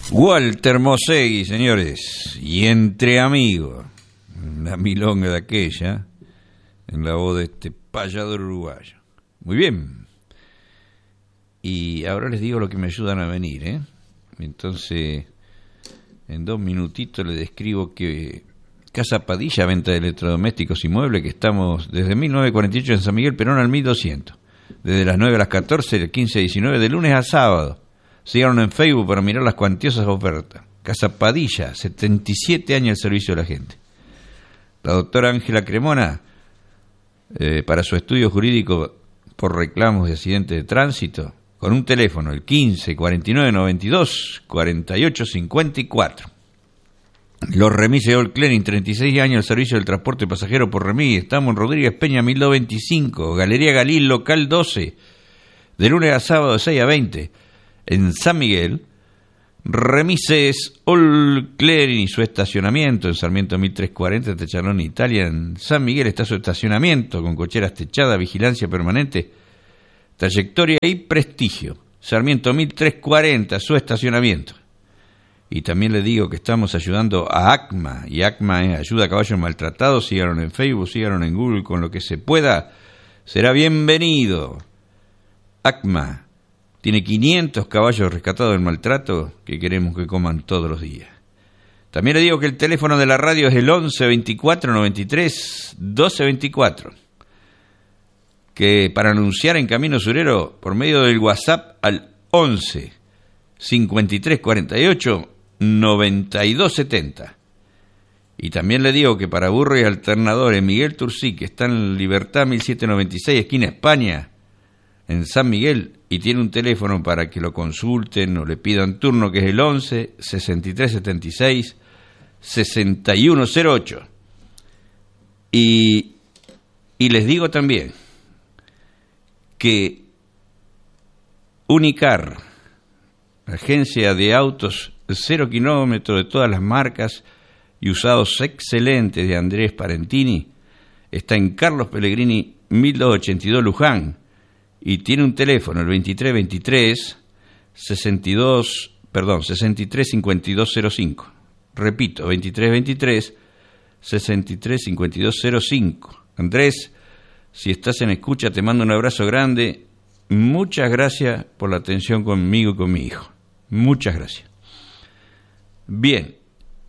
Walter Mosegui, señores, y Entre Amigos, la milonga de aquella, en la voz de este payador uruguayo. Muy bien. Y ahora les digo lo que me ayudan a venir, ¿eh? Entonces, en 2 minutitos les describo que Casa Padilla, venta de electrodomésticos y muebles, que estamos desde 1948 en San Miguel Perón al 1200. Desde las 9 a las 14, del 15 a 19, de lunes a sábado. Síganos en Facebook para mirar las cuantiosas ofertas. Casa Padilla, 77 años al servicio de la gente. La doctora Ángela Cremona, para su estudio jurídico por reclamos de accidentes de tránsito, con un teléfono, el 15 49 92 48 54. Los remises All Cleaning, 36 años al servicio del transporte pasajero por remis. Estamos en Rodríguez Peña 1225, Galería Galil, local 12, de lunes a sábado de 6 a 20. En San Miguel, remises All Clearing y su estacionamiento en Sarmiento 1340, Techalón, Italia. En San Miguel está su estacionamiento con cocheras techadas, vigilancia permanente, trayectoria y prestigio. Sarmiento 1340, su estacionamiento. Y también le digo que estamos ayudando a ACMA, y ACMA es Ayuda a Caballos Maltratados. Síganos en Facebook, síganos en Google, con lo que se pueda, será bienvenido. ACMA tiene 500 caballos rescatados del maltrato que queremos que coman todos los días. También le digo que el teléfono de la radio es el 11 24 93 12 24. Que para anunciar en Camino Surero por medio del WhatsApp al 11 53 48 92 70. Y también le digo que para burro y alternadores, Miguel Turcí, que está en Libertad 1796, esquina España, en San Miguel, y tiene un teléfono para que lo consulten o le pidan turno, que es el 11 63 76 6108. Y les digo también que Unicar, agencia de autos 0 kilómetros de todas las marcas y usados excelentes de Andrés Parentini, está en Carlos Pellegrini 1282 Luján, y tiene un teléfono, el 2323 63 5205. Repito, 2323 63 5205. Andrés, si estás en escucha, te mando un abrazo grande. Muchas gracias por la atención conmigo y con mi hijo. Muchas gracias. Bien,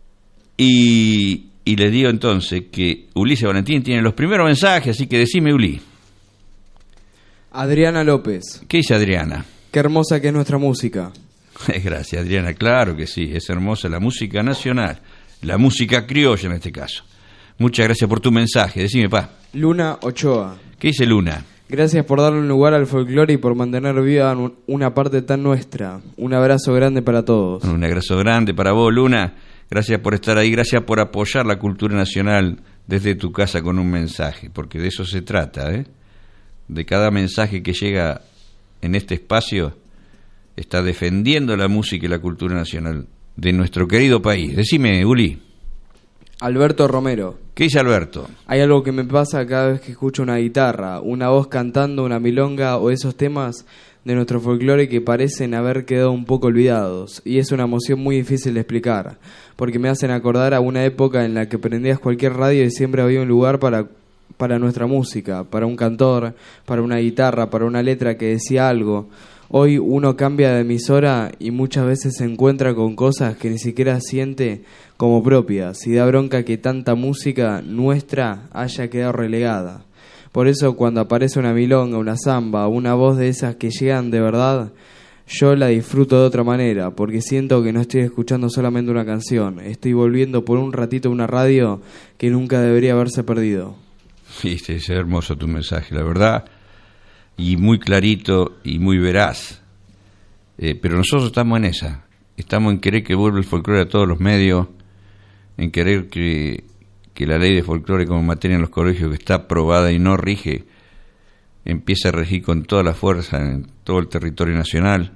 y les digo entonces que Ulises Valentín tiene los primeros mensajes, así que decime, Uli. Adriana López. ¿Qué dice Adriana? Qué hermosa que es nuestra música. Gracias, Adriana, claro que sí, es hermosa la música nacional, la música criolla en este caso. Muchas gracias por tu mensaje, decime, pa. Luna Ochoa. ¿Qué dice Luna? Gracias por darle un lugar al folclore y por mantener viva una parte tan nuestra. Un abrazo grande para todos. Un abrazo grande para vos, Luna. Gracias por estar ahí, gracias por apoyar la cultura nacional desde tu casa con un mensaje, porque de eso se trata, ¿eh? De cada mensaje que llega en este espacio, está defendiendo la música y la cultura nacional de nuestro querido país. Decime, Uli. Alberto Romero. ¿Qué dice Alberto? Hay algo que me pasa cada vez que escucho una guitarra, una voz cantando, una milonga o esos temas de nuestro folclore que parecen haber quedado un poco olvidados. Y es una emoción muy difícil de explicar, porque me hacen acordar a una época en la que prendías cualquier radio y siempre había un lugar para nuestra música, para un cantor, para una guitarra, para una letra que decía algo. Hoy uno cambia de emisora y muchas veces se encuentra con cosas que ni siquiera siente como propias, y da bronca que tanta música nuestra haya quedado relegada. Por eso cuando aparece una milonga, una samba, una voz de esas que llegan de verdad, yo la disfruto de otra manera, porque siento que no estoy escuchando solamente una canción, estoy volviendo por un ratito a una radio que nunca debería haberse perdido. Viste, es hermoso tu mensaje, la verdad, y muy clarito y muy veraz. Pero nosotros estamos en esa, estamos en querer que vuelva el folclore a todos los medios, en querer que la ley de folclore como materia en los colegios, que está aprobada y no rige, empiece a regir con toda la fuerza en todo el territorio nacional,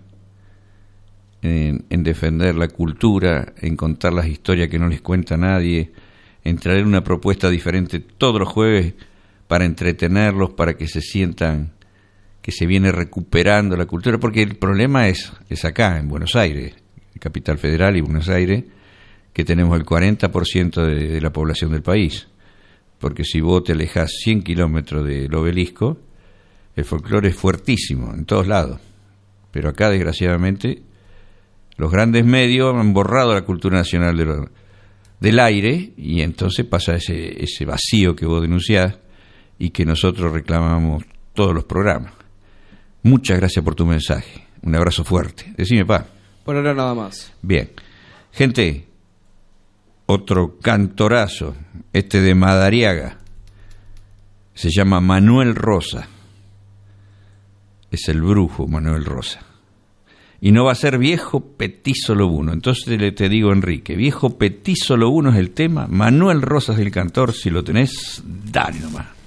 en defender la cultura, en contar las historias que no les cuenta nadie, en traer una propuesta diferente todos los jueves para entretenerlos, para que se sientan que se viene recuperando la cultura, porque el problema es acá, en Buenos Aires, Capital Federal y Buenos Aires, que tenemos el 40% de la población del país. Porque si vos te alejás 100 kilómetros del obelisco, el folclore es fuertísimo en todos lados. Pero acá, desgraciadamente, los grandes medios han borrado la cultura nacional del aire, y entonces pasa ese vacío que vos denunciás y que nosotros reclamamos todos los programas. Muchas gracias por tu mensaje. Un abrazo fuerte. Decime, pa. Por ahora nada más. Bien. Gente, otro cantorazo, de Madariaga, se llama Manuel Rosa. Es el brujo Manuel Rosa. Y no va a ser Viejo Petizo Lobuno. Entonces te digo, Enrique, Viejo Petizo Lobuno es el tema, Manuel Rosa es el cantor. Si lo tenés, dale nomás.